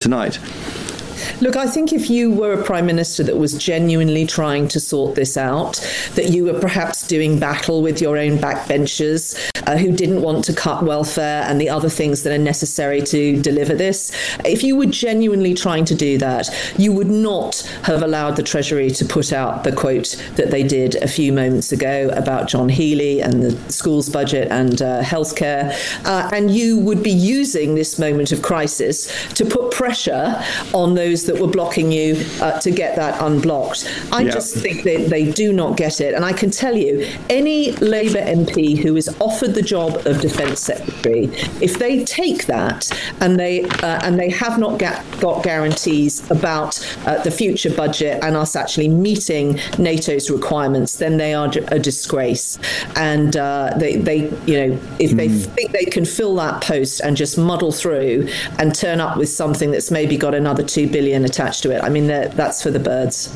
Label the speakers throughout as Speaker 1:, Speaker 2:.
Speaker 1: tonight?
Speaker 2: Look, I think if you were a Prime Minister that was genuinely trying to sort this out, that you were perhaps doing battle with your own backbenchers who didn't want to cut welfare and the other things that are necessary to deliver this, if you were genuinely trying to do that, you would not have allowed the Treasury to put out the quote that they did a few moments ago about John Healey and the schools budget and healthcare. And you would be using this moment of crisis to put pressure on those that were blocking you to get that unblocked. I just think that they do not get it. And I can tell you, any Labour MP who is offered the job of Defence Secretary, if they take that and they have not got guarantees about the future budget and us actually meeting NATO's requirements, then they are a disgrace. And if they think they can fill that post and just muddle through and turn up with something that's maybe got another 2 billion attached to it, I mean, that's for the birds.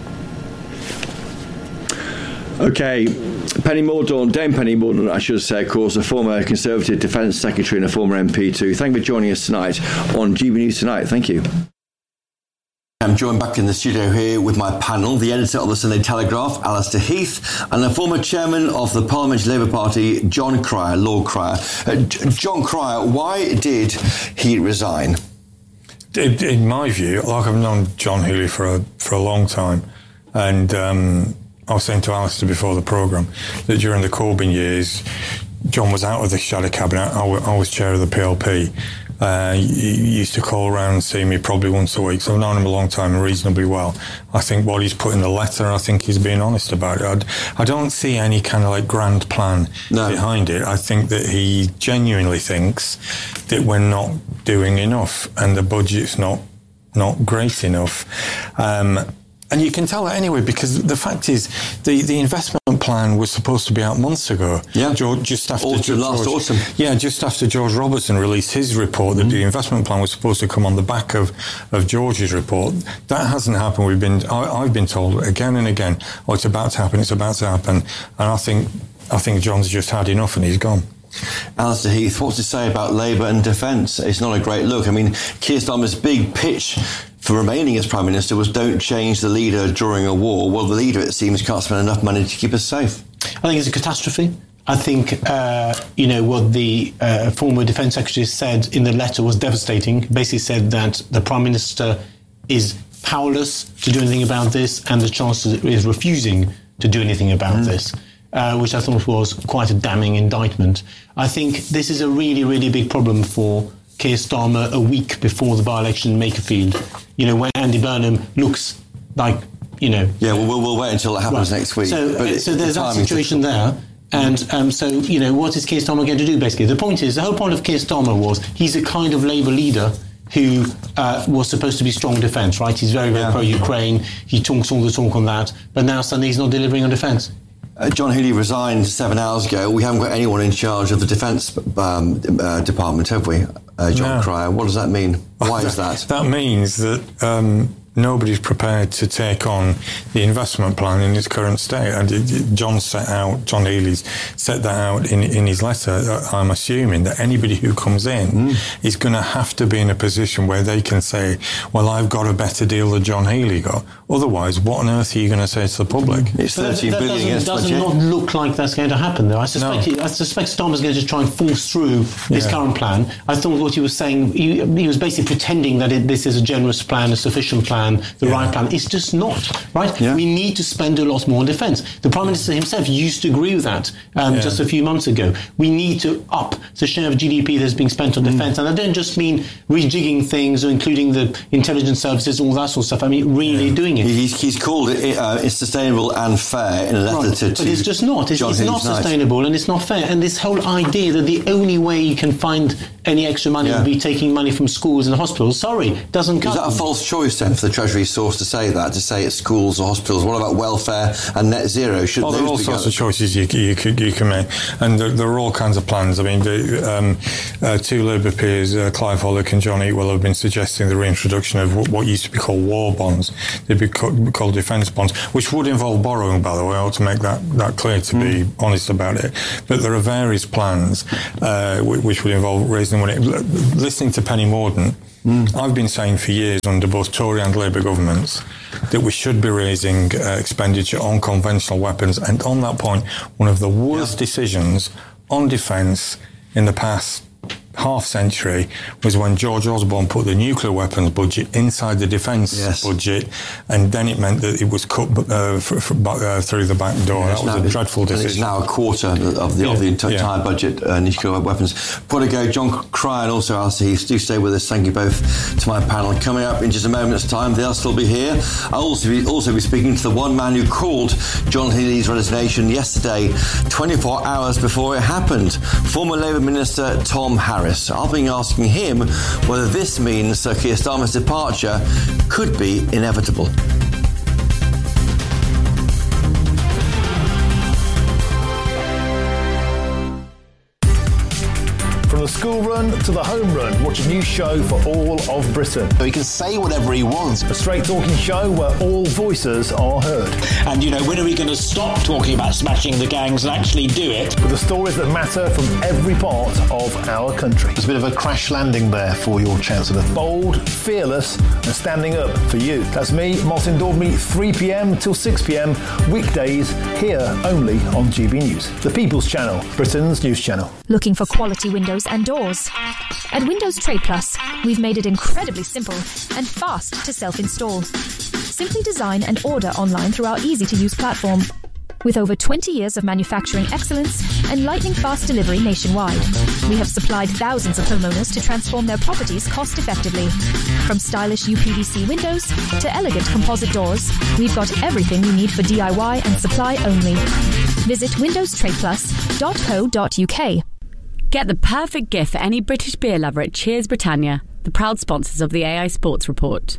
Speaker 1: Okay, Dame Penny Mordaunt, I should say, of course, a former Conservative Defence Secretary and a former MP too. Thank you for joining us tonight on GB News Tonight. Thank you. I'm joined back in the studio here with my panel, the editor of the Sunday Telegraph, Alistair Heath, and the former chairman of the Parliamentary Labour Party, Jon Cryer, Lord Cryer. Jon Cryer, why did he resign?
Speaker 3: In my view, like, I've known John Healey for a long time, and I was saying to Alistair before the programme that during the Corbyn years, John was out of the shadow cabinet. I was chair of the PLP. He used to call around and see me probably once a week. So I've known him a long time and reasonably well. I think what he's put in the letter, I think he's being honest about it. I don't see any kind of like grand plan behind it. I think that he genuinely thinks that we're not doing enough and the budget's not great enough. And you can tell that anyway, because the fact is, the investment plan was supposed to be out months ago. Yeah, just after
Speaker 1: last autumn.
Speaker 3: Yeah, just after George Robertson released his report, that the investment plan was supposed to come on the back of George's report. That hasn't happened. I've been told again and again, it's about to happen. And I think John's just had enough and he's gone.
Speaker 1: Alistair Heath, what's to say about Labour and defence? It's not a great look. I mean, Keir Starmer's big pitch for remaining as Prime Minister was don't change the leader during a war. Well, the leader, it seems, can't spend enough money to keep us safe.
Speaker 4: I think it's a catastrophe. I think, what the former Defence Secretary said in the letter was devastating. Basically said that the Prime Minister is powerless to do anything about this and the Chancellor is refusing to do anything about this. Which I thought was quite a damning indictment. I think this is a really, really big problem for Keir Starmer a week before the by-election in Makerfield. When Andy Burnham looks like, Yeah,
Speaker 1: we'll wait until it happens next week.
Speaker 4: So there's that situation there. And what is Keir Starmer going to do, basically? The whole point of Keir Starmer was he's a kind of Labour leader who was supposed to be strong defence, right? He's very, very pro-Ukraine. He talks all the talk on that. But now suddenly he's not delivering on defence.
Speaker 1: John Healey resigned 7 hours ago. We haven't got anyone in charge of the Defence Department, have we, Jon Cryer? What does that mean? Why is that?
Speaker 3: That means that nobody's prepared to take on the investment plan in its current state. And John Healey's set that out in his letter. I'm assuming that anybody who comes in is going to have to be in a position where they can say, well, I've got a better deal than John Healey got. Otherwise, what on earth are you going to say to the public?
Speaker 1: It's 13 billion against budget.
Speaker 4: It does not look like that's going to happen, though. I suspect Starmer's going to just try and force through his current plan. I thought what he was saying, he was basically pretending that this is a generous plan, a sufficient plan, the right plan. It's just not, right? Yeah. We need to spend a lot more on defence. The Prime Minister himself used to agree with that just a few months ago. We need to up the share of GDP that's being spent on defence. And I don't just mean rejigging things or including the intelligence services, all that sort of stuff. I mean, really doing it.
Speaker 1: He's called it sustainable and fair in a letter to
Speaker 4: But it's just not. It's not sustainable and it's not fair. And this whole idea that the only way you can find any extra money would be taking money from schools and hospitals, doesn't cut.
Speaker 1: Is that a false choice then for the Treasury source to say that, to say it's schools or hospitals? What about welfare and net zero? Should
Speaker 3: there are all sorts of choices you can make, and there are all kinds of plans. I mean, two Labour peers, Clive Hollock and John Eatwell, have been suggesting the reintroduction of what used to be called war bonds. They'd be called defence bonds, which would involve borrowing, by the way. I ought to make that clear, to be honest about it. But there are various plans which would involve raising money. Listening to Penny Mordaunt, I've been saying for years under both Tory and Labour governments that we should be raising expenditure on conventional weapons. And on that point, one of the worst decisions on defence in the past half century was when George Osborne put the nuclear weapons budget inside the defence budget, and then it meant that it was cut through the back door. That was a dreadful decision.
Speaker 1: It's now a quarter of the entire budget, nuclear weapons. Before I go, John Cry and also Alistair Heath, do stay with us. Thank you both to my panel. Coming up in just a moment's time, they'll still be here. I'll also be speaking to the one man who called John Healey's resignation yesterday, 24 hours before it happened, former Labour Minister Tom Harris. I'll be asking him whether this means Sir Keir Starmer's departure could be inevitable.
Speaker 5: From the school run to the home run, watch a new show for all of Britain.
Speaker 6: So he can say whatever he wants.
Speaker 5: A straight talking show where all voices are heard.
Speaker 7: And, when are we going to stop talking about smashing the gangs and actually do it?
Speaker 5: With the stories that matter from every part of our country.
Speaker 6: It's a bit of a crash landing there for your Chancellor.
Speaker 5: Bold, fearless and standing up for you. That's me, Martin Daubney, 3pm till 6pm, weekdays, here only on GB News. The People's Channel, Britain's news channel.
Speaker 8: Looking for quality windows and doors? At Windows Trade Plus, we've made it incredibly simple and fast to self-install. Simply design and order online through our easy-to-use platform. With over 20 years of manufacturing excellence and lightning-fast delivery nationwide, we have supplied thousands of homeowners to transform their properties cost-effectively. From stylish UPVC windows to elegant composite doors, we've got everything you need for DIY and supply only. Visit windowstradeplus.co.uk.
Speaker 9: Get the perfect gift for any British beer lover at Cheers Britannia, the proud sponsors of the AI Sports Report.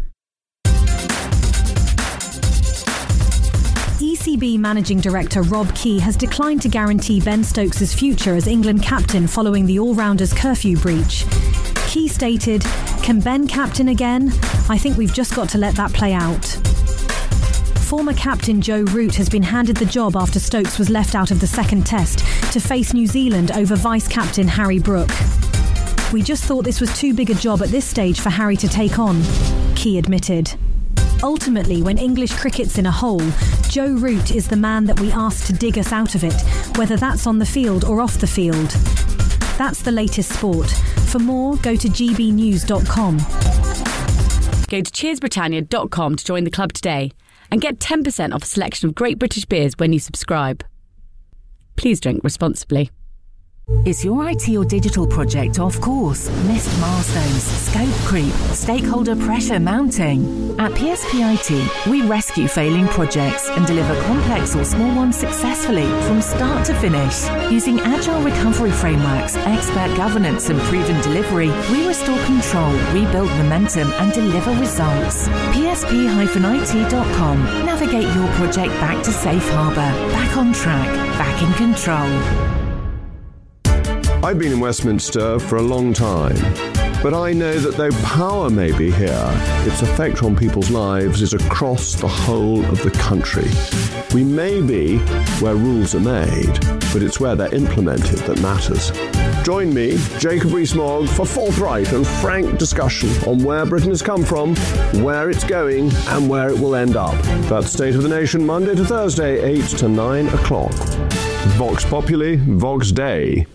Speaker 10: ECB Managing Director Rob Key has declined to guarantee Ben Stokes' future as England captain following the all-rounders curfew breach. Key stated, "Can Ben captain again? I think we've just got to let that play out." Former captain Joe Root has been handed the job after Stokes was left out of the second test to face New Zealand over vice-captain Harry Brook. "We just thought this was too big a job at this stage for Harry to take on," Key admitted. Ultimately, when English cricket's in a hole, Joe Root is the man that we ask to dig us out of it, whether that's on the field or off the field. That's the latest sport. For more, go to gbnews.com.
Speaker 9: Go to cheersbritannia.com to join the club today and get 10% off a selection of great British beers when you subscribe. Please drink responsibly.
Speaker 11: Is your IT or digital project off course? Missed milestones, scope creep, stakeholder pressure mounting? At PSPIT, we rescue failing projects and deliver complex or small ones successfully from start to finish. Using agile recovery frameworks, expert governance and proven delivery, we restore control, rebuild momentum and deliver results. PSP-IT.com. Navigate your project back to safe harbour, back on track, back in control.
Speaker 12: I've been in Westminster for a long time, but I know that though power may be here, its effect on people's lives is across the whole of the country. We may be where rules are made, but it's where they're implemented that matters. Join me, Jacob Rees-Mogg, for forthright and frank discussion on where Britain has come from, where it's going, and where it will end up. That's State of the Nation, Monday to Thursday, 8 to 9 o'clock. Vox Populi, Vox Dei.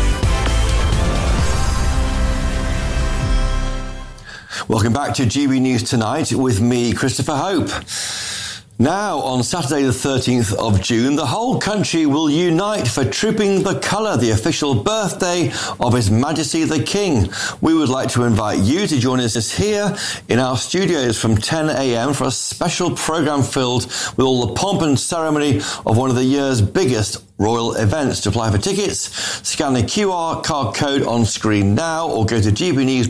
Speaker 1: Welcome back to GB News Tonight with me, Christopher Hope. Now, on Saturday the 13th of June, the whole country will unite for Trooping the Colour, the official birthday of His Majesty the King. We would like to invite you to join us here in our studios from 10 a.m. for a special programme filled with all the pomp and ceremony of one of the year's biggest royal events. To apply for tickets, scan the QR code on screen now or go to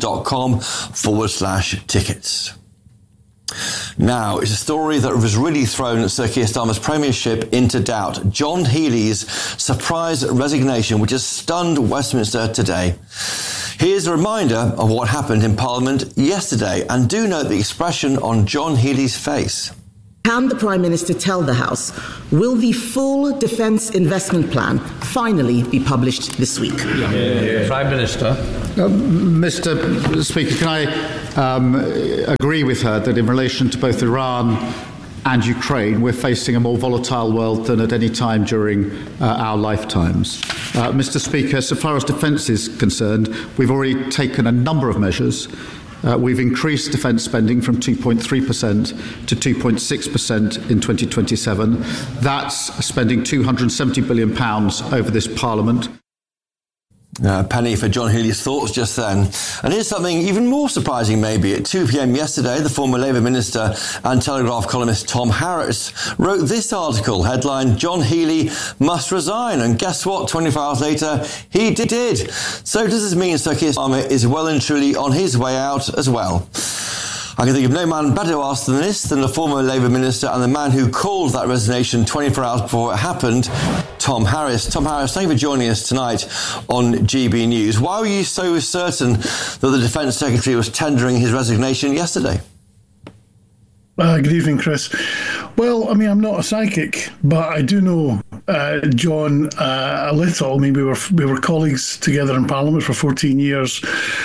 Speaker 1: gbnews.com/tickets. Now, it's a story that has really thrown Sir Keir Starmer's premiership into doubt. John Healey's surprise resignation, which has stunned Westminster today. Here's a reminder of what happened in Parliament yesterday, and do note the expression on John Healey's face.
Speaker 13: Can the Prime Minister tell the House, will the full defence investment plan finally be published this week?
Speaker 14: Prime Minister.
Speaker 15: Mr. Speaker, can I agree with her that in relation to both Iran and Ukraine, we're facing a more volatile world than at any time during our lifetimes. Mr. Speaker, so far as defence is concerned, we've already taken a number of measures. We've increased defence spending from 2.3% to 2.6% in 2027. That's spending £270 billion over this Parliament.
Speaker 1: Penny for John Healey's thoughts just then. And here's something even more surprising maybe. At 2 p.m. yesterday, the former Labour minister and Telegraph columnist Tom Harris wrote this article, headline, John Healey must resign. And guess what? 24 hours later, he did. So does this mean Sir Keir Starmer is well and truly on his way out as well? I can think of no man better asked than this, than the former Labour minister and the man who called that resignation 24 hours before it happened, Tom Harris. Tom Harris, thank you for joining us tonight on GB News. Why were you so certain that the Defence Secretary was tendering his resignation yesterday?
Speaker 16: Good evening, Chris. Well, I mean, I'm not a psychic, but I do know John a little. I mean, we were colleagues together in Parliament for 14 years.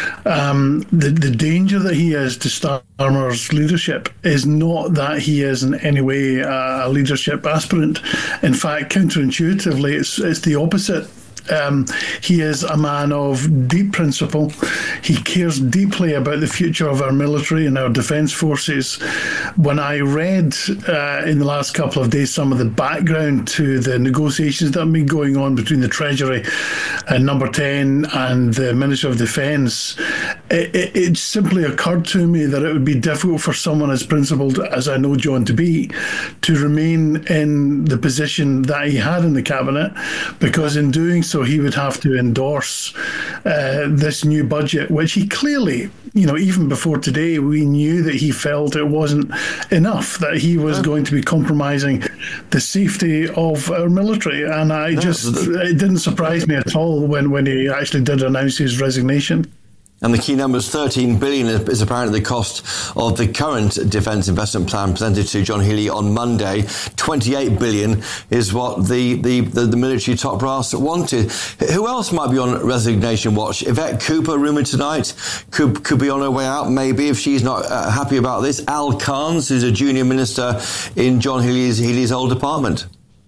Speaker 16: The danger that he is to Starmer's leadership is not that he is in any way a leadership aspirant. In fact, counterintuitively, it's the opposite. He is a man of deep principle. He cares deeply about the future of our military and our defence forces. When I read in the last couple of days some of the background to the negotiations that have been going on between the Treasury and Number 10 and the Ministry of Defence, it simply occurred to me that it would be difficult for someone as principled as I know John to be to remain in the position that he had in the Cabinet, because in doing so he would have to endorse this new budget, which he clearly, even before today, we knew that he felt it wasn't enough, that he was going to be compromising the safety of our military. And it didn't surprise me at all when he actually did announce his resignation.
Speaker 1: And the key number is 13 billion is apparently the cost of the current defence investment plan presented to John Healey on Monday. 28 billion is what the military top brass wanted. Who else might be on resignation watch? Yvette Cooper, rumoured tonight, could be on her way out, maybe, if she's not happy about this. Al Carnes, who's a junior minister in John Healey's old department.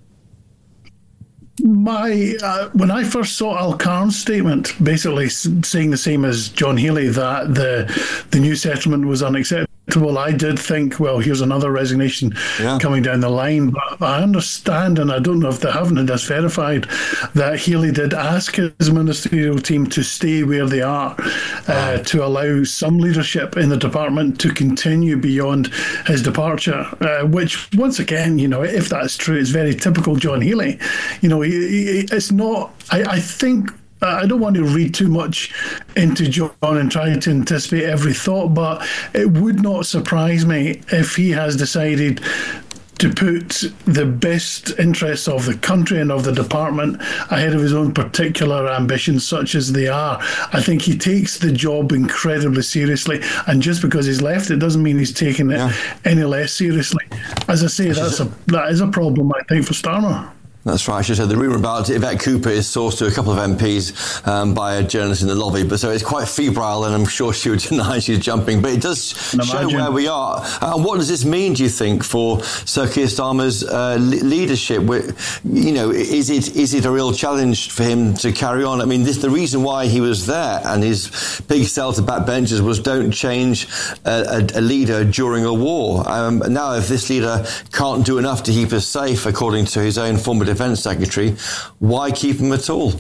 Speaker 16: When I first saw Al Carnes' statement, basically saying the same as John Healey, that the new settlement was unacceptable, I did think, well, here's another resignation coming down the line. But I understand, and I don't know if they haven't had this verified, that Healey did ask his ministerial team to stay where they are, to allow some leadership in the department to continue beyond his departure, which, once again, if that's true, is very typical John Healey. It's not, I think, I don't want to read too much into John and try to anticipate every thought, but it would not surprise me if he has decided to put the best interests of the country and of the department ahead of his own particular ambitions, such as they are. I think he takes the job incredibly seriously, and just because he's left, it doesn't mean he's taking it any less seriously. As I say, that is a problem, I think, for Starmer.
Speaker 1: That's right. I should say the rumour about Yvette Cooper is sourced to a couple of MPs by a journalist in the lobby, but so it's quite febrile, and I'm sure she would deny she's jumping. But it does show where we are. What does this mean, do you think, for Sir Keir Starmer's leadership? Is it a real challenge for him to carry on? I mean, the reason why he was there and his big sell to backbenchers was don't change a leader during a war. Now, if this leader can't do enough to keep us safe, according to his own former Defence Secretary, why keep him at all?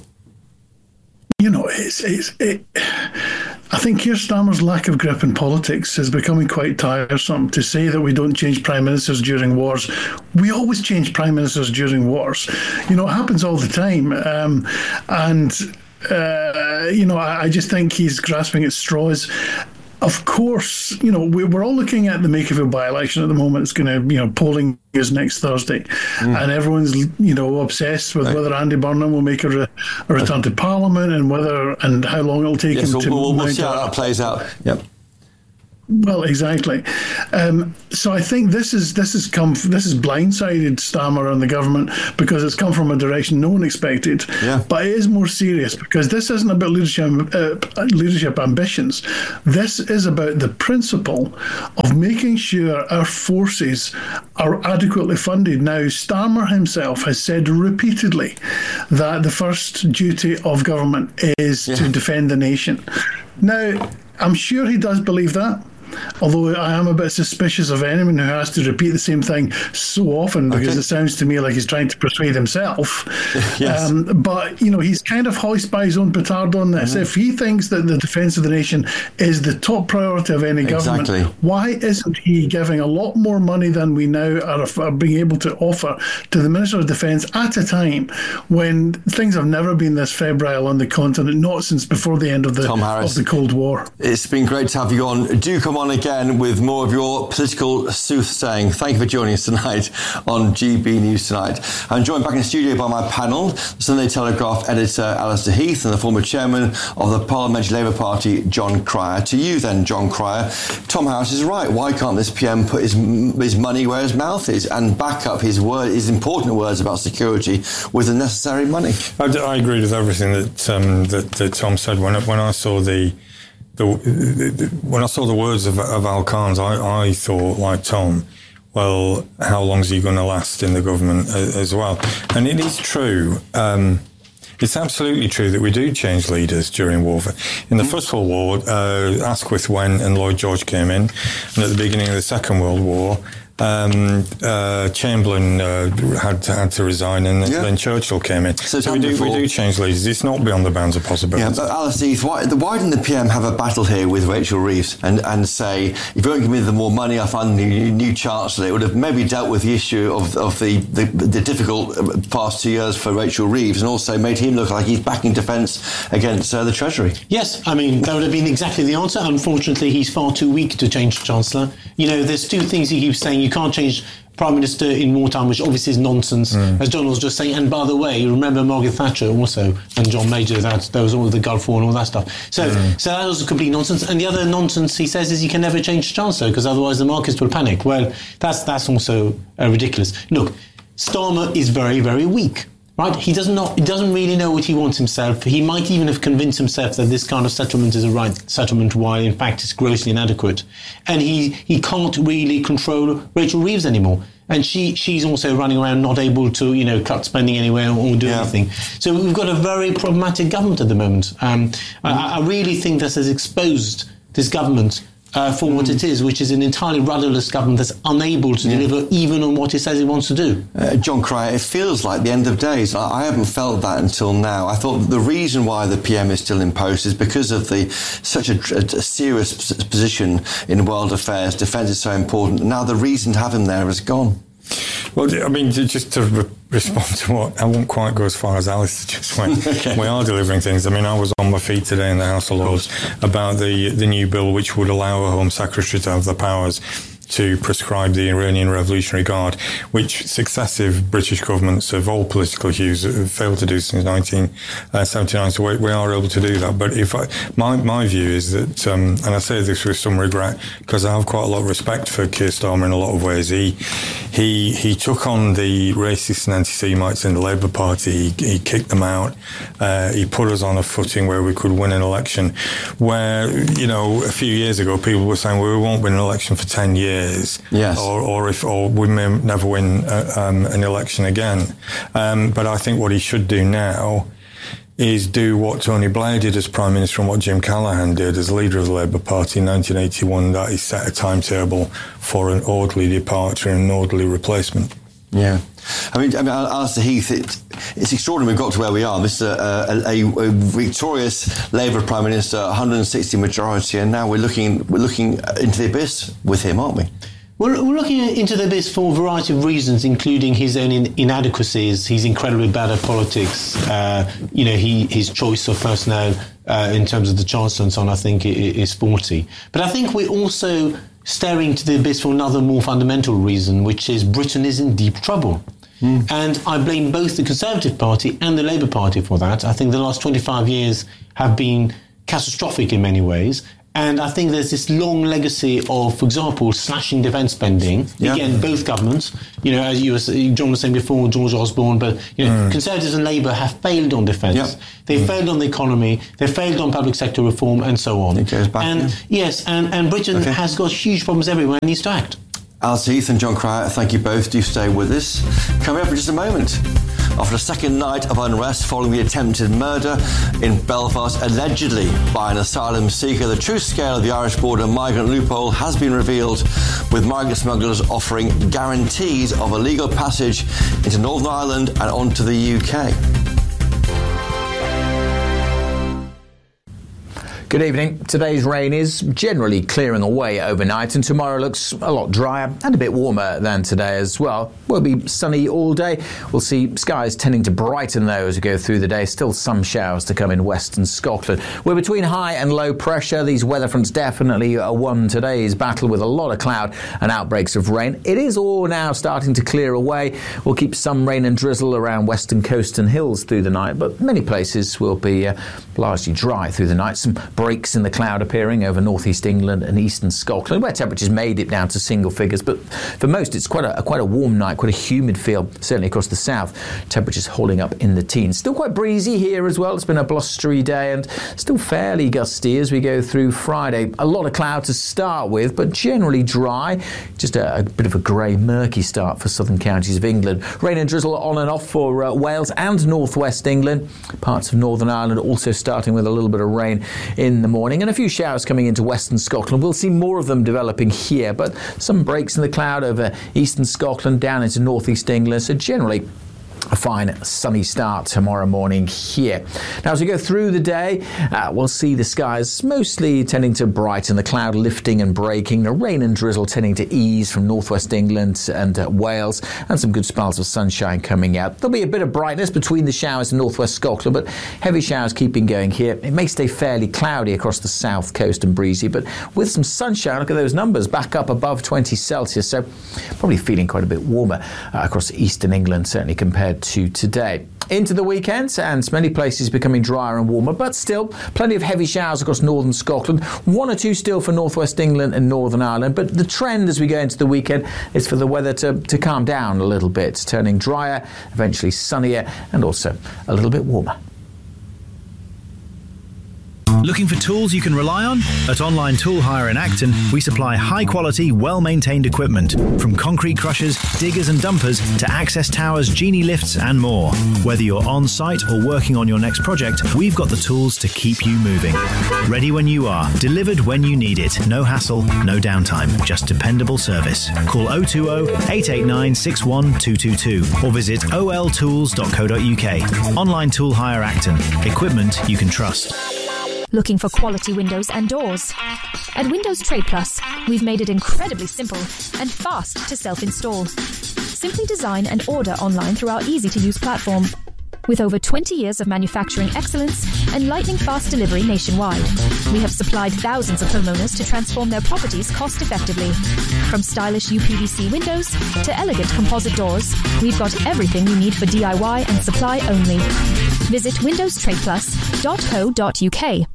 Speaker 16: I think Keir Starmer's lack of grip in politics is becoming quite tiresome. To say that we don't change prime ministers during wars, we always change prime ministers during wars. It happens all the time. I just think he's grasping at straws. Of course, we're all looking at the Makerfield by-election at the moment. It's going to, polling is next Thursday, and everyone's, obsessed with whether Andy Burnham will make a return to Parliament and how long it'll take him to.
Speaker 1: We'll see how that plays out. Yep.
Speaker 16: Well, exactly. So I think this has blindsided Starmer and the government because it's come from a direction no one expected.
Speaker 1: Yeah.
Speaker 16: But it is more serious because this isn't about leadership ambitions. This is about the principle of making sure our forces are adequately funded. Now, Starmer himself has said repeatedly that the first duty of government is to defend the nation. Now, I'm sure he does believe that. Although I am a bit suspicious of anyone who has to repeat the same thing so often, because it sounds to me like he's trying to persuade himself.
Speaker 1: Yes.
Speaker 16: But, he's kind of hoist by his own petard on this. If he thinks that the defence of the nation is the top priority of any government, why isn't he giving a lot more money than we now are being able to offer to the Minister of Defence at a time when things have never been this febrile on the continent, not since before the end of the Cold War?
Speaker 1: It's been great to have you on. Do come on again with more of your political soothsaying. Thank you for joining us tonight on GB News Tonight. I'm joined back in the studio by my panel, the Sunday Telegraph editor Alistair Heath and the former chairman of the Parliamentary Labour Party, John Cryer. To you then, John Cryer, Tom Harris is right. Why can't this PM put his money where his mouth is and back up his important words about security with the necessary money?
Speaker 3: I agree with everything that Tom said. When I saw when I saw the words of Al Khan's, I thought, like Tom, well, how long is he going to last in the government as well? And it is true. It's absolutely true that we do change leaders during warfare. In the First World War, Asquith went and Lloyd George came in. And at the beginning of the Second World War, Chamberlain had to resign, and then Churchill came in. So we do change leaders. It's not beyond the bounds of possibility.
Speaker 1: Yeah, but Alistair Heath, why didn't the PM have a battle here with Rachel Reeves and say, if you don't give me the more money, I find the new Chancellor? It would have maybe dealt with the issue of the difficult past 2 years for Rachel Reeves, and also made him look like he's backing defence against the Treasury.
Speaker 4: Yes, I mean, that would have been exactly the answer. Unfortunately, he's far too weak to change Chancellor. There's two things he keeps saying. You can't change Prime Minister in wartime, which obviously is nonsense, as John was just saying. And by the way, you remember Margaret Thatcher also, and John Major, that was all the Gulf War and all that stuff. So that was complete nonsense. And the other nonsense he says is you can never change Chancellor because otherwise the markets will panic. Well, that's also ridiculous. Look, Starmer is very, very weak. Right, he doesn't really know what he wants himself. He might even have convinced himself that this kind of settlement is a right settlement, while in fact it's grossly inadequate. And he can't really control Rachel Reeves anymore. And she's also running around not able to, cut spending anywhere or do anything. So we've got a very problematic government at the moment. I really think this has exposed this government for what it is, which is an entirely rudderless government that's unable to deliver even on what it says it wants to do.
Speaker 1: John Cryer, it feels like the end of days. I haven't felt that until now. I thought the reason why the PM is still in post is because of such a serious position in world affairs. Defence is so important. Now the reason to have him there is gone.
Speaker 3: Well, I mean, just to respond to what, I won't quite go as far as Alistair just went. We are delivering things. I mean, I was on my feet today in the House of Lords about the new bill which would allow a Home Secretary to have the powers to prescribe the Iranian Revolutionary Guard, which successive British governments of all political hues have failed to do since 1979. So we are able to do that. But my view is that, and I say this with some regret, because I have quite a lot of respect for Keir Starmer in a lot of ways. He took on the racists and anti-Semites in the Labour Party. He kicked them out. He put us on a footing where we could win an election. Where, a few years ago, people were saying, well, we won't win an election for 10 years.
Speaker 1: Yes.
Speaker 3: Or we may never win an election again. But I think what he should do now is do what Tony Blair did as Prime Minister and what Jim Callaghan did as leader of the Labour Party in 1981, that he set a timetable for an orderly departure and an orderly replacement.
Speaker 1: Yeah. I mean, Alistair Heath, it's extraordinary we've got to where we are. This is a victorious Labour Prime Minister, 160 majority, and now we're looking into the abyss with him, aren't we?
Speaker 4: We're looking into the abyss for a variety of reasons, including his own inadequacies. He's incredibly bad at politics. His choice of personnel in terms of the Chancellor and so on, I think, is faulty. But I think we're also staring into the abyss for another more fundamental reason, which is Britain is in deep trouble. And I blame both the Conservative Party and the Labour Party for that. I think the last 25 years have been catastrophic in many ways. And I think there's this long legacy of, for example, slashing defence spending.
Speaker 1: Yeah.
Speaker 4: Again, both governments, as John was saying before, George Osborne, but Conservatives and Labour have failed on defence.
Speaker 1: Yep.
Speaker 4: They failed on the economy. They failed on public sector reform, and so on.
Speaker 1: It goes back.
Speaker 4: And Britain has got huge problems everywhere and needs to act.
Speaker 1: Alistair Heath and John Cryer, thank you both. Do stay with us. Coming up in just a moment. After a second night of unrest following the attempted murder in Belfast, allegedly by an asylum seeker, the true scale of the Irish border migrant loophole has been revealed, with migrant smugglers offering guarantees of illegal passage into Northern Ireland and onto the UK.
Speaker 17: Good evening. Today's rain is generally clearing away overnight, and tomorrow looks a lot drier and a bit warmer than today as well. We'll be sunny all day. We'll see skies tending to brighten though as we go through the day. Still some showers to come in western Scotland. We're between high and low pressure. These weather fronts definitely won today's battle with a lot of cloud and outbreaks of rain. It is all now starting to clear away. We'll keep some rain and drizzle around western coast and hills through the night, but many places will be largely dry through the night. Some breaks in the cloud appearing over northeast England and eastern Scotland, where temperatures made it down to single figures, but for most it's quite a warm night, quite a humid feel, certainly across the south. Temperatures holding up in the teens. Still quite breezy here as well. It's been a blustery day and still fairly gusty as we go through Friday. A lot of cloud to start with, but generally dry. Just a bit of a grey, murky start for southern counties of England. Rain and drizzle on and off for Wales and northwest England. Parts of Northern Ireland also starting with a little bit of rain in the morning, and a few showers coming into western Scotland. We'll see more of them developing here, but some breaks in the cloud over eastern Scotland down into northeast England. So generally a fine sunny start tomorrow morning here. Now as we go through the day, we'll see the skies mostly tending to brighten, the cloud lifting and breaking, the rain and drizzle tending to ease from northwest England and Wales, and some good spells of sunshine coming out. There'll be a bit of brightness between the showers in northwest Scotland, but heavy showers keeping going here. It may stay fairly cloudy across the south coast and breezy, but with some sunshine. Look at those numbers, back up above 20 Celsius, so probably feeling quite a bit warmer across eastern England, certainly compared to today. Into the weekend, and many places becoming drier and warmer, but still plenty of heavy showers across northern Scotland. One or two still for northwest England and Northern Ireland, but the trend as we go into the weekend is for the weather to calm down a little bit, turning drier, eventually sunnier, and also a little bit warmer.
Speaker 18: Looking for tools you can rely on? At Online Tool Hire in Acton, we supply high-quality, well-maintained equipment, from concrete crushers, diggers and dumpers to access towers, genie lifts and more. Whether you're on-site or working on your next project, we've got the tools to keep you moving. Ready when you are, delivered when you need it. No hassle, no downtime, just dependable service. Call 020-889-61222 or visit oltools.co.uk. Online Tool Hire Acton. Equipment you can trust.
Speaker 8: Looking for quality windows and doors? At Windows Trade Plus, we've made it incredibly simple and fast to self-install. Simply design and order online through our easy-to-use platform. With over 20 years of manufacturing excellence and lightning-fast delivery nationwide, we have supplied thousands of homeowners to transform their properties cost-effectively. From stylish UPVC windows to elegant composite doors, we've got everything you need for DIY and supply only. Visit windowstradeplus.co.uk.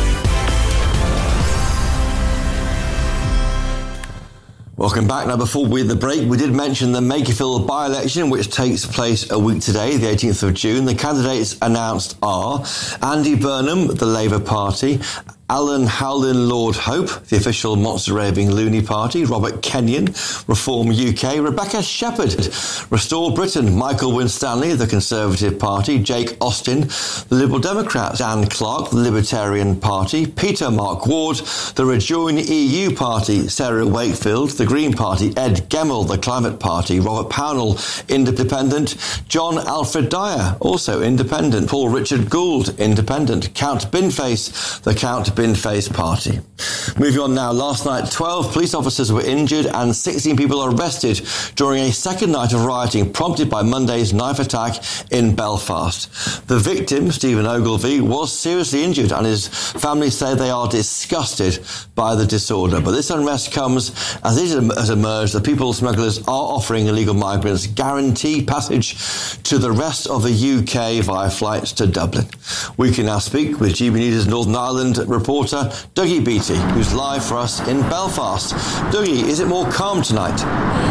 Speaker 1: Welcome back. Now, before the break, we did mention the Makerfield by-election, which takes place a week today, the 18th of June. The candidates announced are Andy Burnham, the Labour Party, Alan Howlin Lord Hope, the official Monster Raving Loony Party, Robert Kenyon, Reform UK, Rebecca Shepherd, Restore Britain, Michael Winstanley, the Conservative Party, Jake Austin, the Liberal Democrats, Dan Clark, the Libertarian Party, Peter Mark Ward, the Rejoin EU Party, Sarah Wakefield, the Green Party, Ed Gemmell, the Climate Party, Robert Pownell, Independent, John Alfred Dyer, also Independent, Paul Richard Gould, Independent, Count Binface, the Count Binface Party. Moving on now, last night 12 police officers were injured and 16 people arrested during a second night of rioting prompted by Monday's knife attack in Belfast. The victim, Stephen Ogilvie, was seriously injured and his family say they are disgusted by the disorder. But this unrest comes as it has emerged that people smugglers are offering illegal migrants guaranteed passage to the rest of the UK via flights to Dublin. We can now speak with GB News' Northern Ireland reporter reporter Dougie Beattie, who's live for us in Belfast. Dougie, is it more calm tonight?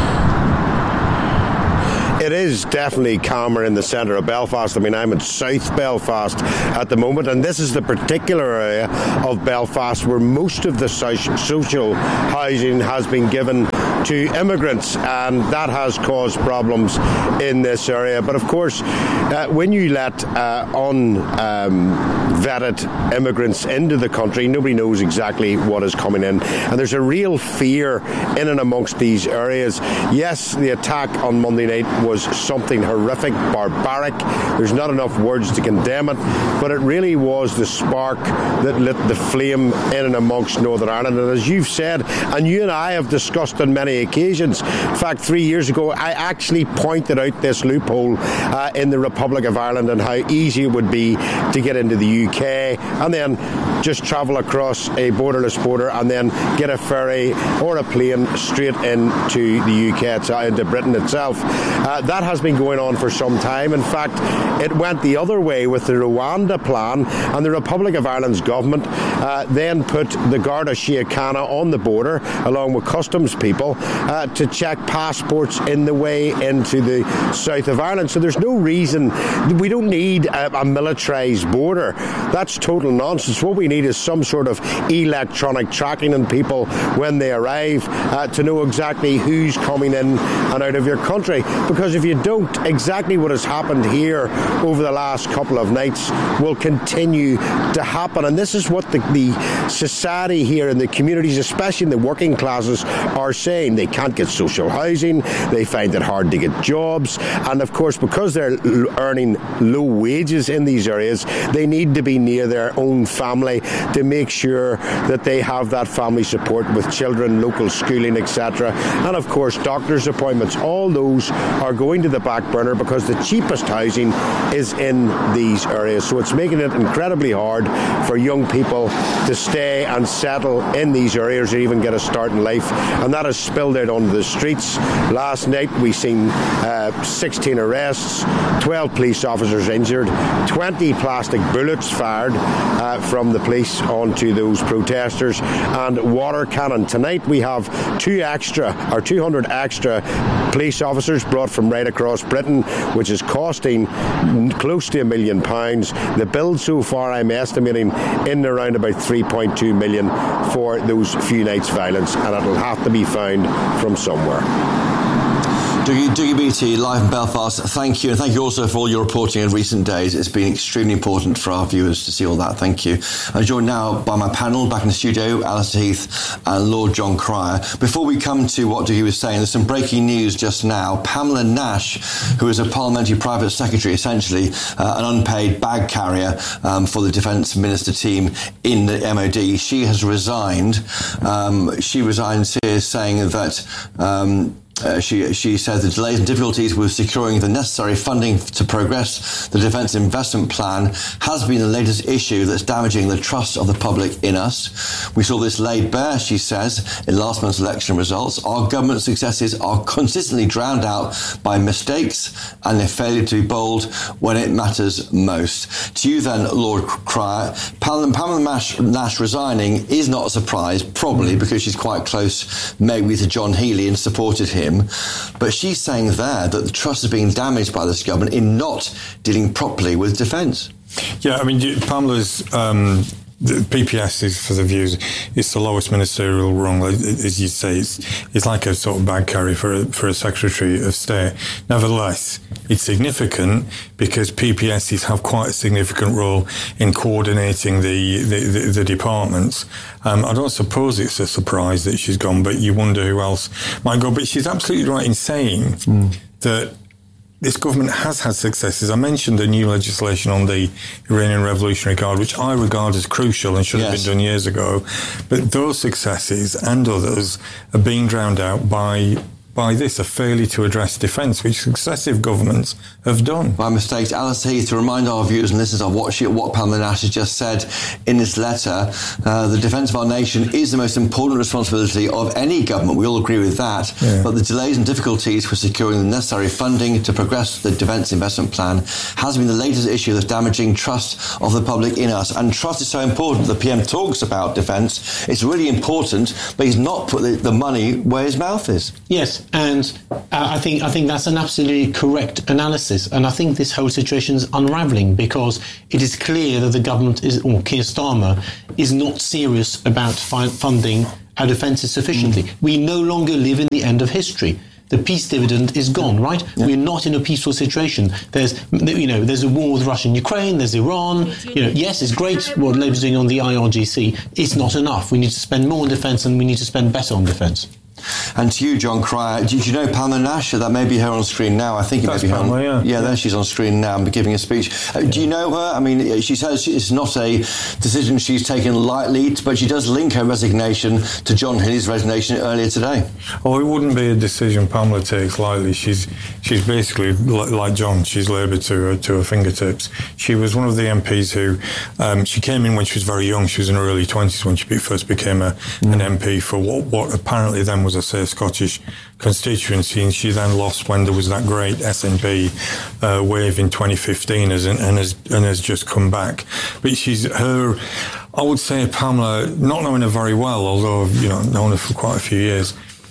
Speaker 19: It is definitely calmer in the centre of Belfast. I mean, I'm in South Belfast at the moment, and this is the particular area of Belfast where most of the social housing has been given to immigrants, and that has caused problems in this area. But of course, when you let unvetted immigrants into the country, nobody knows exactly what is coming in, and there's a real fear in and amongst these areas. Yes, the attack on Monday night was something horrific, barbaric. There's not enough words to condemn it, but it really was the spark that lit the flame in and amongst Northern Ireland. And as you've said, and you and I have discussed on many occasions, in fact 3 years ago I actually pointed out this loophole in the Republic of Ireland and how easy it would be to get into the UK and then just travel across a borderless border and then get a ferry or a plane straight into the UK, into Britain itself. That has been going on for some time. In fact, it went the other way with the Rwanda plan, and the Republic of Ireland's government then put the Garda Síochána on the border, along with customs people, to check passports in the way into the south of Ireland. So there's no reason, we don't need a militarised border. That's total nonsense. What we need is some sort of electronic tracking on people when they arrive to know exactly who's coming in and out of your country. Because if you don't, exactly what has happened here over the last couple of nights will continue to happen. And this is what the society here in the communities, especially in the working classes, are saying. They can't get social housing, they find it hard to get jobs, and of course, because they're earning low wages in these areas, they need to be near their own family to make sure that they have that family support with children, local schooling, etc. And of course, doctor's appointments. All those are going to the back burner because the cheapest housing is in these areas. So it's making it incredibly hard for young people to stay and settle in these areas or even get a start in life. And that has spilled out onto the streets. Last night we seen 16 arrests, 12 police officers injured, 20 plastic bullets fired from the police onto those protesters, and water cannon. Tonight we have 200 extra police officers brought from right across Britain, which is costing close to £1 million. The bill so far, I'm estimating, in around about 3.2 million for those few nights' violence, and it'll have to be found from somewhere.
Speaker 1: Dougie Beattie, live in Belfast, thank you. And thank you also for all your reporting in recent days. It's been extremely important for our viewers to see all that. Thank you. I'm joined now by my panel back in the studio, Alistair Heath and Lord John Cryer. Before we come to what Dougie was saying, there's some breaking news just now. Pamela Nash, who is a parliamentary private secretary, essentially an unpaid bag carrier for the Defence Minister team in the MOD, she has resigned. She resigned here saying that she said the delays and difficulties with securing the necessary funding to progress the Defence Investment Plan has been the latest issue that's damaging the trust of the public in us. We saw this laid bare, she says, in last month's election results. Our government successes are consistently drowned out by mistakes and their failure to be bold when it matters most. To you then, Lord Cryer, Pamela Nash resigning is not a surprise, probably because she's quite close maybe to John Healey and supported him. But she's saying there that the trust is being damaged by this government in not dealing properly with defence.
Speaker 3: Yeah, I mean, Pamela's the PPS is, for the views, it's the lowest ministerial rung, as you say. It's like a sort of bag carrier for a Secretary of State. Nevertheless, it's significant because PPSs have quite a significant role in coordinating the departments. I don't suppose it's a surprise that she's gone, but you wonder who else might go. But she's absolutely right in saying that this government has had successes. I mentioned the new legislation on the Iranian Revolutionary Guard, which I regard as crucial and should have been done years ago. But those successes and others are being drowned out by by this a failure to address defence, which successive governments have done.
Speaker 1: My mistake. Alistair Heath, to remind our viewers and listeners of what Pamela Nash has just said in this letter, the defence of our nation is the most important responsibility of any government. We all agree with that. Yeah. But the delays and difficulties for securing the necessary funding to progress the defence investment plan has been the latest issue that's damaging trust of the public in us. And trust is so important. The PM talks about defence. It's really important, but he's not put the money where his mouth is.
Speaker 4: Yes, and I think that's an absolutely correct analysis. And I think this whole situation is unravelling because it is clear that the government or Keir Starmer is not serious about funding our defences sufficiently. We no longer live in the end of history. The peace dividend is gone, right? Yeah. We're not in a peaceful situation. There's a war with Russia and Ukraine, there's Iran. Yes, it's great what Labour's doing on the IRGC. It's not enough. We need to spend more on defence and we need to spend better on defence.
Speaker 1: And to you, John Cryer, did you know Pamela Nash? That may be her on screen now. I think it may be her.
Speaker 3: Pamela,
Speaker 1: yeah, there she's on screen now and giving a speech. Do you know her? I mean, she says it's not a decision she's taken lightly, but she does link her resignation to John Healey's resignation earlier today.
Speaker 3: Oh, it wouldn't be a decision Pamela takes lightly. She's basically like John. She's Labour to her fingertips. She was one of the MPs who she came in when she was very young. She was in her early 20s when she first became an MP for what apparently then was a Scottish constituency, and she then lost when there was that great SNP wave in 2015 and has just come back. But I would say Pamela, not knowing her very well, although I've known her for quite a few years,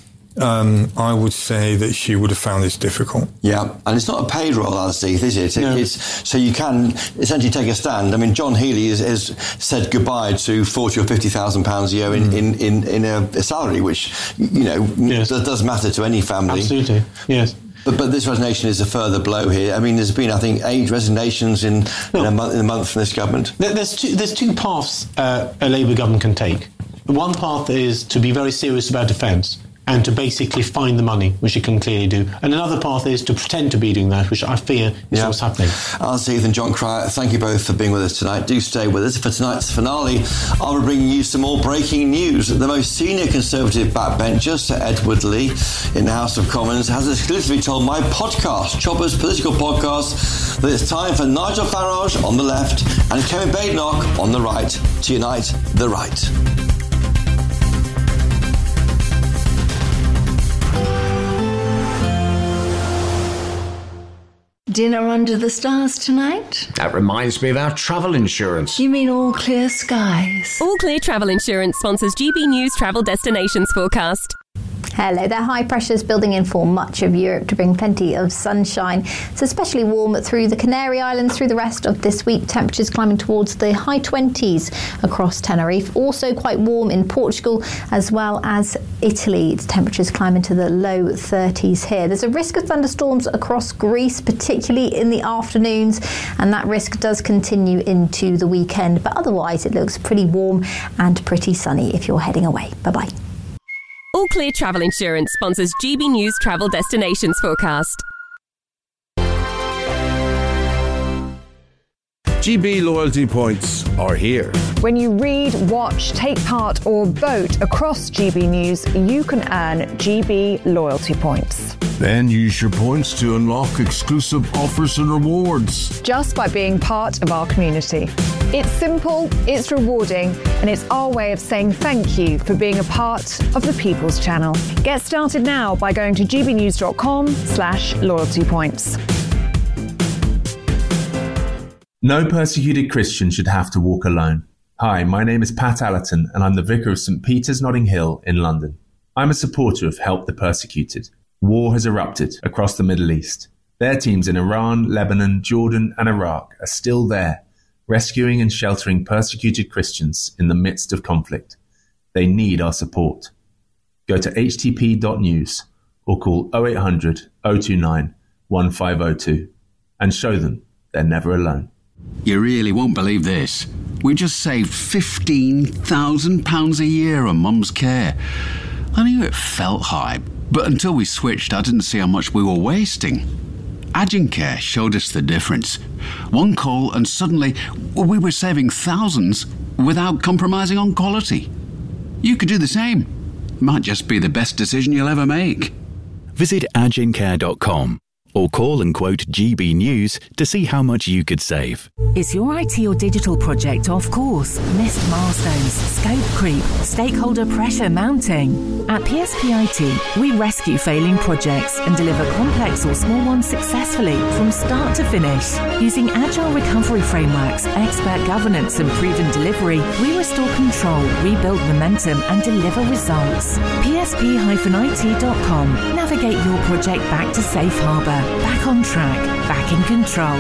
Speaker 3: I would say that she would have found this difficult.
Speaker 1: Yeah, and it's not a paid role, Alistair, is it?
Speaker 3: No.
Speaker 1: It's so you can essentially take a stand. I mean, John Healey has said goodbye to £40,000 or £50,000 a year in a salary, which does matter to any family.
Speaker 4: Absolutely, yes.
Speaker 1: But this resignation is a further blow here. I mean, there's been, I think, 8 resignations in a month from this government.
Speaker 4: There's two paths a Labour government can take. One path is to be very serious about defence and to basically find the money, which it can clearly do. And another path is to pretend to be doing that, which I fear is what's happening.
Speaker 1: Alistair Heath and John Cryer, thank you both for being with us tonight. Do stay with us. For tonight's finale, I'll be bringing you some more breaking news. The most senior Conservative backbencher, Sir Edward Lee, in the House of Commons, has exclusively told my podcast, Chopper's Political Podcast, that it's time for Nigel Farage on the left and Kevin Badenoch on the right to unite the right.
Speaker 20: Dinner under the stars tonight?
Speaker 21: That reminds me of our travel insurance.
Speaker 20: You mean All Clear Skies?
Speaker 22: All Clear Travel Insurance sponsors GB News Travel Destinations Forecast.
Speaker 23: Hello there. High pressures building in for much of Europe to bring plenty of sunshine. It's especially warm through the Canary Islands through the rest of this week. Temperatures climbing towards the high 20s across Tenerife. Also quite warm in Portugal as well as Italy. It's temperatures climbing to the low 30s here. There's a risk of thunderstorms across Greece, particularly in the afternoons, and that risk does continue into the weekend. But otherwise, it looks pretty warm and pretty sunny if you're heading away. Bye-bye.
Speaker 22: All Clear Travel Insurance sponsors GB News Travel Destinations Forecast.
Speaker 24: GB loyalty points are here.
Speaker 25: When you read, watch, take part or vote across GB News, you can earn GB loyalty points.
Speaker 24: Then use your points to unlock exclusive offers and rewards.
Speaker 25: Just by being part of our community. It's simple, it's rewarding, and it's our way of saying thank you for being a part of the People's Channel. Get started now by going to gbnews.com/loyalty points.
Speaker 26: No persecuted Christian should have to walk alone. Hi, my name is Pat Allerton and I'm the Vicar of St Peter's Notting Hill in London. I'm a supporter of Help the Persecuted. War has erupted across the Middle East. Their teams in Iran, Lebanon, Jordan and Iraq are still there, rescuing and sheltering persecuted Christians in the midst of conflict. They need our support. Go to htp.news or call 0800 029 1502 and show them they're never alone.
Speaker 27: You really won't believe this. We just saved £15,000 a year on Mum's care. I knew it felt high, but until we switched, I didn't see how much we were wasting. Agencare showed us the difference. One call and suddenly we were saving thousands without compromising on quality. You could do the same. Might just be the best decision you'll ever make.
Speaker 2: visit agincare.com or call and quote GB News to see how much you could save.
Speaker 5: Is your IT or digital project off course? Missed milestones, scope creep, stakeholder pressure mounting? At PSP IT, we rescue failing projects and deliver complex or small ones successfully from start to finish. Using agile recovery frameworks, expert governance and proven delivery, we restore control, rebuild momentum and deliver results. PSP-IT.com. Navigate your project back to safe harbour. Back on track, back in control.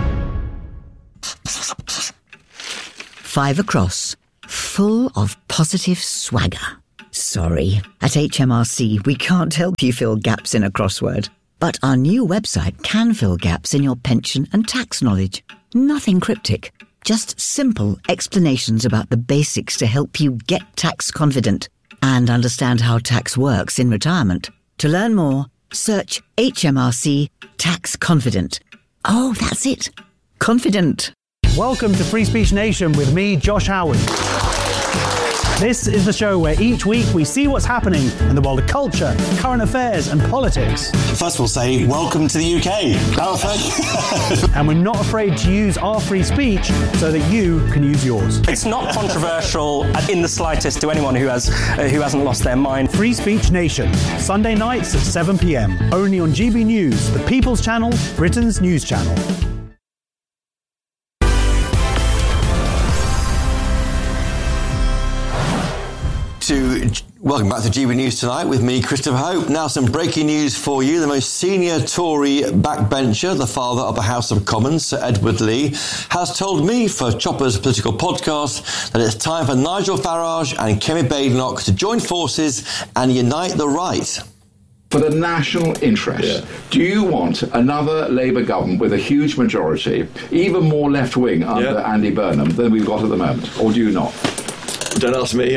Speaker 6: 5 across, full of positive swagger. Sorry, at HMRC we can't help you fill gaps in a crossword. But our new website can fill gaps in your pension and tax knowledge. Nothing cryptic, just simple explanations about the basics to help you get tax confident and understand how tax works in retirement. To learn more, search HMRC Tax Confident. Oh, that's it. Confident.
Speaker 7: Welcome to Free Speech Nation with me, Josh Howard. This is the show where each week we see what's happening in the world of culture, current affairs and politics.
Speaker 4: First we'll say, welcome to the UK.
Speaker 7: And we're not afraid to use our free speech so that you can use yours.
Speaker 9: It's not controversial in the slightest to anyone who hasn't lost their mind.
Speaker 7: Free Speech Nation, Sunday nights at 7 p.m. Only on GB News, the People's Channel, Britain's news channel.
Speaker 1: Welcome back to GB News Tonight with me, Christopher Hope. Now some breaking news for you. The most senior Tory backbencher, the father of the House of Commons, Sir Edward Lee, has told me for Chopper's political podcast that it's time for Nigel Farage and Kemi Badenoch to join forces and unite the right.
Speaker 10: For the national interest, do you want another Labour government with a huge majority, even more left-wing under Andy Burnham than we've got at the moment, or do you not?
Speaker 1: Don't ask me.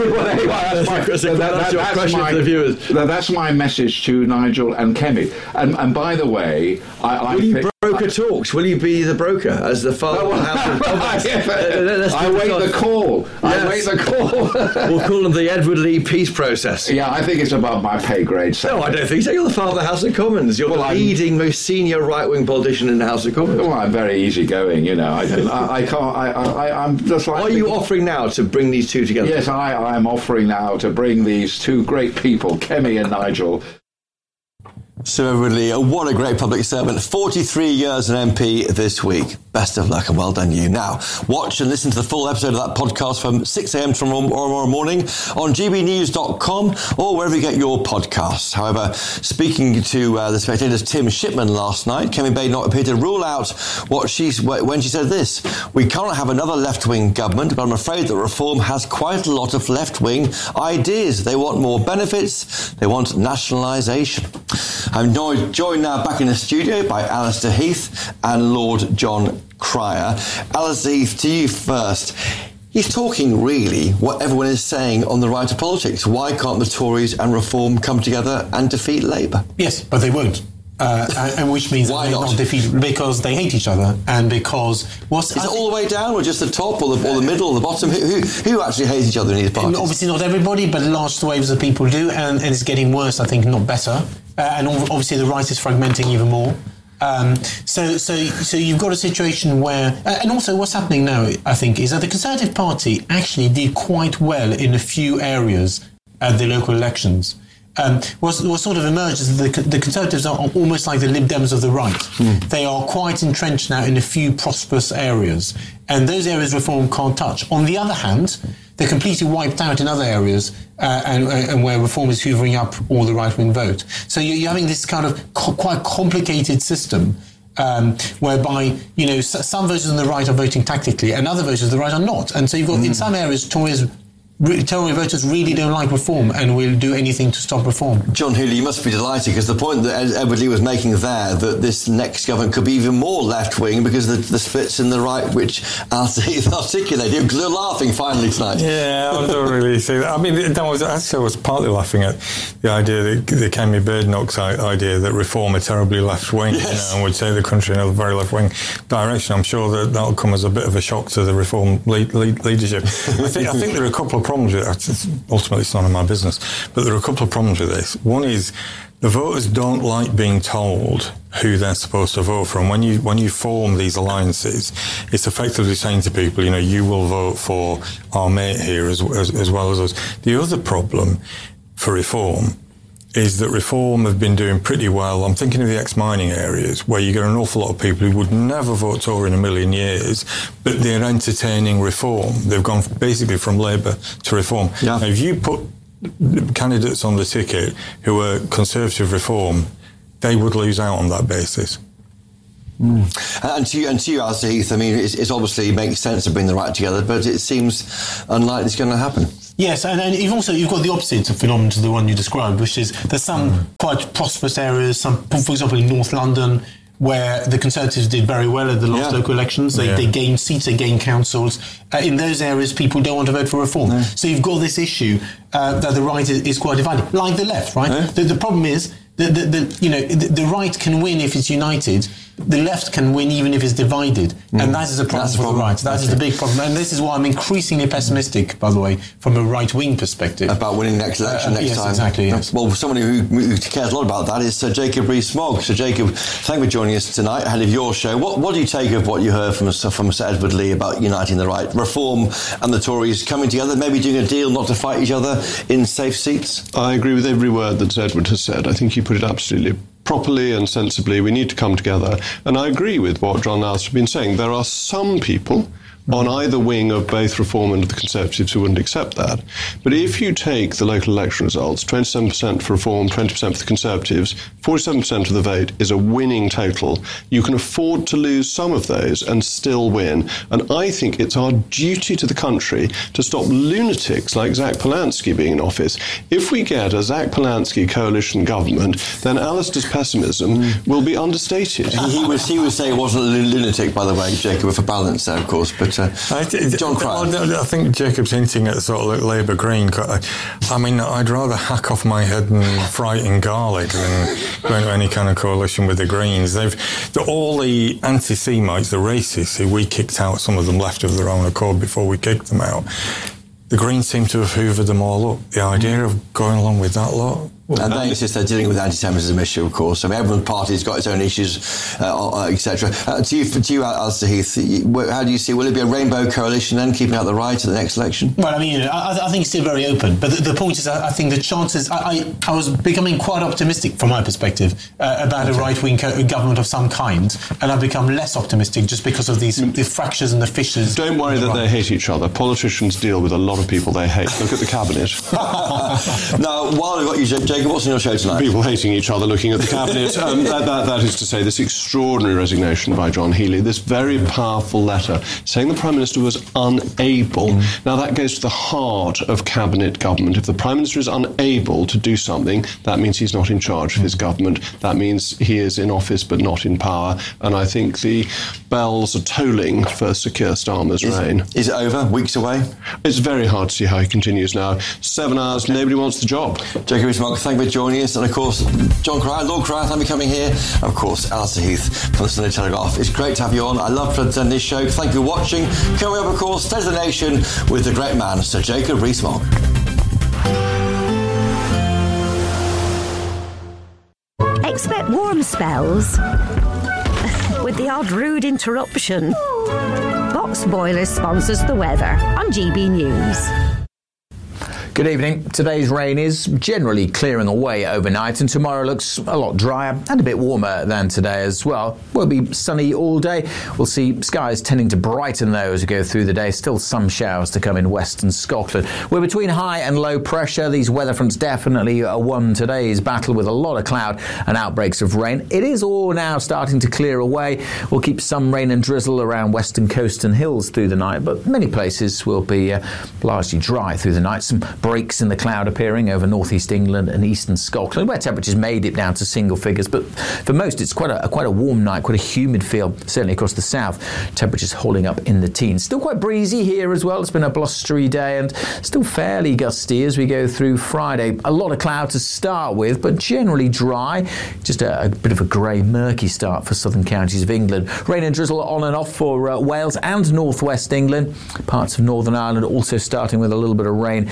Speaker 10: That's my message to Nigel and Kemi. And by the way,
Speaker 1: will you broker talks? Will you be the broker as the father of the House of Commons?
Speaker 10: I wait the call. I wait the call.
Speaker 1: We'll call them the Edward Lee peace process.
Speaker 10: Yeah, I think it's above my pay grade. So.
Speaker 1: No, I don't think so. You're the father of the House of Commons. You're the leading, most senior right-wing politician in the House of Commons.
Speaker 10: Well, I'm very easygoing, you know. I'm just like.
Speaker 1: Are you offering now to bring these two together?
Speaker 10: Yes, I am offering now to bring these two great people, Kemi and Nigel.
Speaker 1: Sir Edward Lee, what a great public servant. 43 years an MP this week. Best of luck and well done you. Now, watch and listen to the full episode of that podcast from 6 a.m. tomorrow morning on gbnews.com or wherever you get your podcasts. However, speaking to the Spectator's Tim Shipman last night, Kemi Badenoch appeared to rule out when she said this: "We cannot have another left-wing government, but I'm afraid that reform has quite a lot of left-wing ideas. They want more benefits. They want nationalisation." I'm joined now back in the studio by Alistair Heath and Lord John Cryer. Alistair Heath, to you first. He's talking really what everyone is saying on the right of politics. Why can't the Tories and Reform come together and defeat Labour?
Speaker 4: Yes, but they won't. And which means
Speaker 1: why
Speaker 4: they not defeat because they hate each other and because
Speaker 1: is it all the way down or just the top or the middle or the bottom? Who actually hates each other in these parties?
Speaker 4: Obviously not everybody, but large swathes of people do, and it's getting worse. I think, not better. And obviously the right is fragmenting even more. So you've got a situation where, and also what's happening now, I think, is that the Conservative Party actually did quite well in a few areas at the local elections. What sort of emerged is that the Conservatives are almost like the Lib Dems of the right. They are quite entrenched now in a few prosperous areas, and those areas Reform can't touch. On the other hand, they're completely wiped out in other areas, and where Reform is hoovering up all the right-wing vote. So you're having this kind of quite complicated system, whereby, some voters on the right are voting tactically, and other voters on the right are not. And so you've got, in some areas, Tory voters really don't like Reform and will do anything to stop Reform.
Speaker 1: John Healey, you must be delighted, because the point that Edward Lee was making there, that this next government could be even more left-wing because of the splits in the right, which Alistair Heath articulated. You're laughing finally tonight.
Speaker 3: Yeah, I don't really see that. I mean, I was partly laughing at the idea, the Kemi Badenoch's idea that Reform are terribly left-wing, and would take the country in a very left-wing direction. I'm sure that'll come as a bit of a shock to the Reform leadership. I think there are a couple of problems with it. Ultimately, it's none of my business. But there are a couple of problems with this. One is The voters don't like being told who they're supposed to vote for. And when you form these alliances, it's effectively saying to people, you will vote for our mate here as well as us. The other problem for Reform is that Reform have been doing pretty well. I'm thinking of the ex-mining areas where you get an awful lot of people who would never vote Tory in a million years, but they're entertaining Reform. They've gone basically from Labour to Reform. Yeah. Now, if you put candidates on the ticket who are Conservative Reform, they would lose out on that basis.
Speaker 1: And to you, Alistair Heath, I mean, it obviously makes sense to bring the right together, but it seems unlikely it's going to happen.
Speaker 4: Yes, and you've got the opposite of phenomenon to the one you described, which is there's some quite prosperous areas, for example, in North London, where the Conservatives did very well at the last local elections. They gained seats, they gained councils. In those areas, people don't want to vote for Reform. No. So you've got this issue that the right is quite divided, like the left, right? No. The problem is the right can win if it's united. The left can win even if it's divided. And that is a problem for the right. That is the big problem. And this is why I'm increasingly pessimistic, by the way, from a right-wing perspective.
Speaker 1: About winning next election next time.
Speaker 4: Exactly, yes.
Speaker 1: Well, someone who cares a lot about that is Sir Jacob Rees-Mogg. Sir Jacob, thank you for joining us tonight, ahead of your show. What do you take of what you heard from Sir Edward Lee about uniting the right, Reform and the Tories coming together, maybe doing a deal not to fight each other in safe seats?
Speaker 11: I agree with every word that Sir Edward has said. I think he put it absolutely properly and sensibly. We need to come together. And I agree with what John Alice has been saying. There are some people on either wing of both Reform and the Conservatives who wouldn't accept that. But if you take the local election results, 27% for Reform, 20% for the Conservatives, 47% of the vote is a winning total. You can afford to lose some of those and still win. And I think it's our duty to the country to stop lunatics like Zach Polanski being in office. If we get a Zach Polanski coalition government, then Alistair's pessimism will be understated.
Speaker 1: He would say it wasn't a lunatic, by the way, Jacob, for balance there, of course, but John Cryer.
Speaker 3: I think Jacob's hinting at sort of like Labour Green. I mean, I'd rather hack off my head and fry it in garlic than go into any kind of coalition with the Greens. All the anti-Semites, the racists who we kicked out, some of them left of their own accord before we kicked them out. The Greens seem to have hoovered them all up. The idea of going along with that lot.
Speaker 1: And then it's just they're dealing with the anti-Semitism issue, of course. I mean, every party's got its own issues, etc. To you, Alistair Heath, how do you see? Will it be a rainbow coalition then, keeping out the right at the next election?
Speaker 4: Well, I mean, I think it's still very open. But the point is, I think the chances... I was becoming quite optimistic from my perspective about a right-wing government of some kind, and I've become less optimistic just because of the fractures and the fissures.
Speaker 11: Don't worry that they hate each other. Politicians deal with a lot of people they hate. Look at the cabinet.
Speaker 1: Now, while I've got you, Jacob, what's on your show tonight?
Speaker 11: People hating each other, looking at the cabinet. That is to say, this extraordinary resignation by John Healey, this very powerful letter saying the Prime Minister was unable. Now, that goes to the heart of cabinet government. If the Prime Minister is unable to do something, that means he's not in charge of his government. That means he is in office but not in power. And I think the bells are tolling for Sir Keir Starmer's reign.
Speaker 1: Is it over? Weeks away?
Speaker 11: It's very hard to see how he continues now. 7 hours, nobody wants the job.
Speaker 1: Jacob Rees-Mogg, thank you for joining us. And of course, John Cryer, Lord Cryer, thank you for coming here. Of course, Alistair Heath from the Sunday Telegraph. It's great to have you on. I love presenting this show. Thank you for watching. Coming up, of course, State of the Nation with the great man, Sir Jacob Rees-Mogg.
Speaker 12: Expect warm spells with the odd rude interruption. Box Boilers sponsors the weather on GB News.
Speaker 13: Good evening. Today's rain is generally clearing away overnight, and tomorrow looks a lot drier and a bit warmer than today as well. Will be sunny all day. We'll see skies tending to brighten though as we go through the day. Still some showers to come in western Scotland. We're between high and low pressure. These weather fronts definitely won today's battle with a lot of cloud and outbreaks of rain. It is all now starting to clear away. We'll keep some rain and drizzle around western coast and hills through the night, but many places will be largely dry through the night. Some breaks in the cloud appearing over northeast England and eastern Scotland, where temperatures may dip down to single figures, but for most it's quite a warm night, quite a humid feel, certainly across the south. Temperatures holding up in the teens. Still quite breezy here as well. It's been a blustery day and still fairly gusty as we go through Friday. A lot of cloud to start with, but generally dry. Just a bit of a grey, murky start for southern counties of England. Rain and drizzle on and off for Wales and northwest England. Parts of Northern Ireland also starting with a little bit of rain in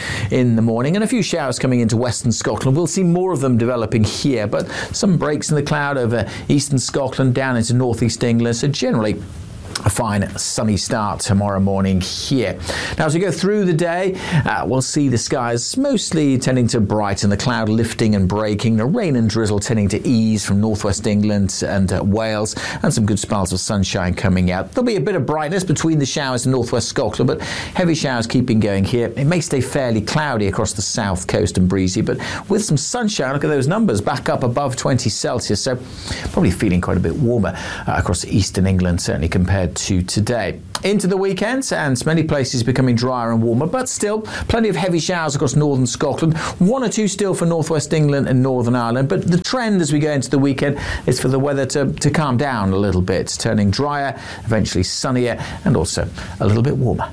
Speaker 13: in the morning, and a few showers coming into western Scotland. We'll see more of them developing here, but some breaks in the cloud over eastern Scotland down into northeast England. So generally a fine sunny start tomorrow morning here. Now, as we go through the day, we'll see the skies mostly tending to brighten, the cloud lifting and breaking, the rain and drizzle tending to ease from northwest England and Wales, and some good spells of sunshine coming out. There'll be a bit of brightness between the showers in northwest Scotland, but heavy showers keeping going here. It may stay fairly cloudy across the south coast and breezy, but with some sunshine. Look at those numbers, back up above 20 Celsius, so probably feeling quite a bit warmer across eastern England, certainly compared to today. Into the weekend, and many places becoming drier and warmer, but still plenty of heavy showers across northern Scotland. 1 or 2 still for northwest England and Northern Ireland, but the trend as we go into the weekend is for the weather to calm down a little bit, turning drier, eventually sunnier, and also a little bit warmer.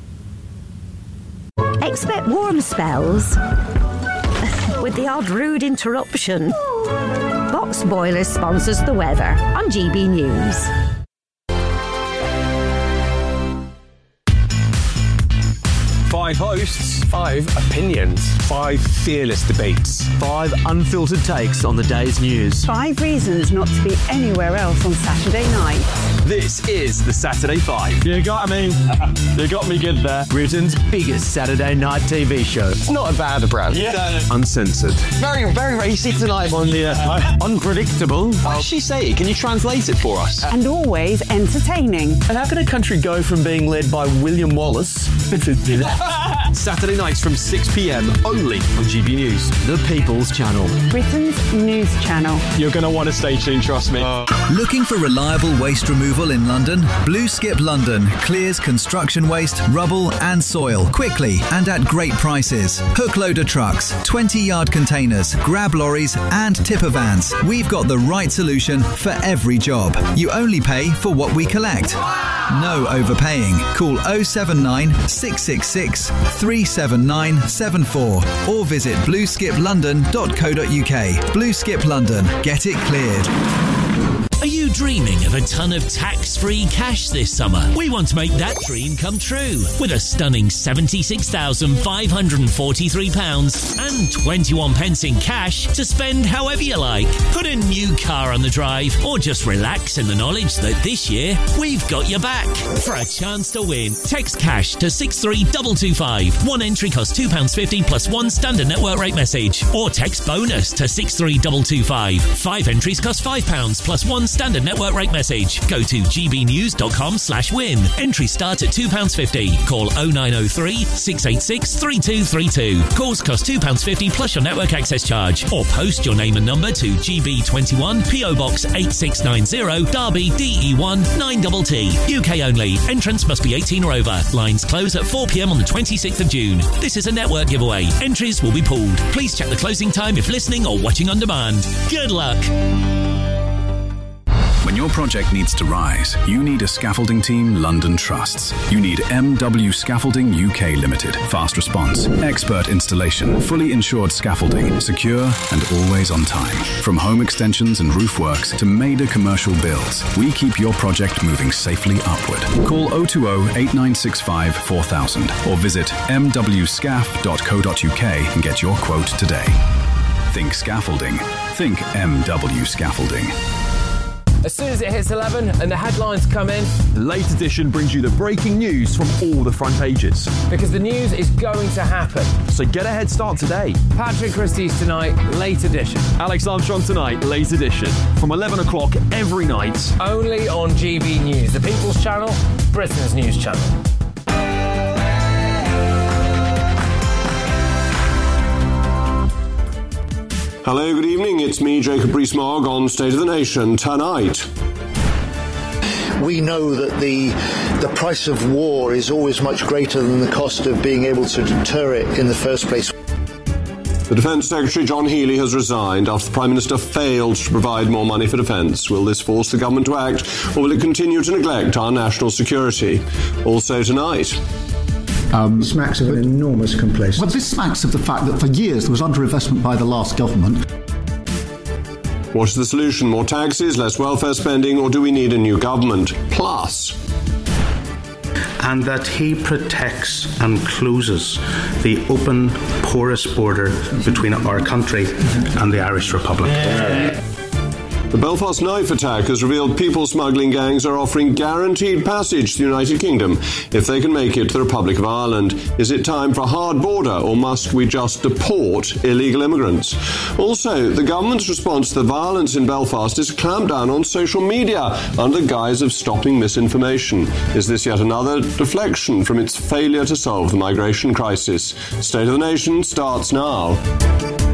Speaker 12: Expect warm spells with the odd rude interruption. Box Boilers sponsors the weather on GB News.
Speaker 8: 5 hosts, 5 opinions, 5 fearless debates, 5 unfiltered takes on the day's news.
Speaker 14: 5 reasons not to be anywhere else on Saturday night.
Speaker 8: This is the Saturday 5.
Speaker 15: You got me. You got me good there.
Speaker 8: Britain's biggest Saturday night TV show.
Speaker 15: It's not a bad brand.
Speaker 8: Yeah. Uncensored.
Speaker 15: Very, very racy tonight on the unpredictable. What did she say? Can you translate it for us?
Speaker 14: And always entertaining.
Speaker 15: And how can a country go from being led by William Wallace Saturday nights from 6 p.m. only on GB News, the People's Channel.
Speaker 14: Britain's news channel.
Speaker 15: You're going to want to stay tuned, trust me.
Speaker 16: Looking for reliable waste removal in London? Blue Skip London clears construction waste, rubble and soil quickly and at great prices. Hook loader trucks, 20-yard containers, grab lorries and tipper vans. We've got the right solution for every job. You only pay for what we collect. No overpaying. Call 079 666 37974 or visit blueskiplondon.co.uk. Blue Skip London. Get it cleared.
Speaker 17: Are you dreaming of a ton of tax-free cash this summer? We want to make that dream come true with a stunning £76,543 and 21 pence in cash to spend however you like. Put a new car on the drive or just relax in the knowledge that this year we've got your back. For a chance to win, text cash to 63225. One entry costs £2.50 plus one standard network rate message. Or text bonus to 63225. 5 entries cost £5 plus one standard network rate message. Go to gbnews.com/win. Entries start at £2.50. Call 0903 686 3232. Calls cost £2.50 plus your network access charge. Or post your name and number to GB21 PO Box 8690 Derby DE1 9TT. UK only. Entrance must be 18 or over. Lines close at 4 p.m. on the 26th of June. This is a network giveaway. Entries will be pooled. Please check the closing time if listening or watching on demand. Good luck.
Speaker 2: When your project needs to rise, you need a scaffolding team London trusts. You need MW Scaffolding UK Limited. Fast response, expert installation, fully insured scaffolding, secure and always on time. From home extensions and roof works to major commercial builds, we keep your project moving safely upward. Call 020 8965 4000 or visit mwscaf.co.uk and get your quote today. Think scaffolding. Think MW Scaffolding.
Speaker 18: As soon as it hits 11 and the headlines come in,
Speaker 8: The Late Edition brings you the breaking news from all the front pages.
Speaker 18: because the news is going to happen.
Speaker 8: So get a head start today.
Speaker 18: Patrick Christie's tonight, Late Edition.
Speaker 8: Alex Armstrong tonight, Late Edition. From 11 o'clock every night.
Speaker 18: Only on GB News, the People's Channel, Britain's news channel.
Speaker 11: Hello, good evening. It's me, Jacob Rees-Mogg, on State of the Nation tonight.
Speaker 19: We know that the price of war is always much greater than the cost of being able to deter it in the first place.
Speaker 11: The Defence Secretary John Healey has resigned after the Prime Minister failed to provide more money for defence. Will this force the government to act, or will it continue to neglect our national security? Also tonight.
Speaker 28: Smacks of an enormous complacency. Well, this smacks of the fact that for years there was underinvestment by the last government.
Speaker 11: What is the solution? More taxes, less welfare spending, or do we need a new government? Plus...
Speaker 20: and that he protects and closes the open, porous border between our country and the Irish Republic.
Speaker 11: The Belfast knife attack has revealed people smuggling gangs are offering guaranteed passage to the United Kingdom if they can make it to the Republic of Ireland. Is it time for a hard border, or must we just deport illegal immigrants? Also, the government's response to the violence in Belfast is to clamp down on social media under the guise of stopping misinformation. Is this yet another deflection from its failure to solve the migration crisis? State of the Nation starts now.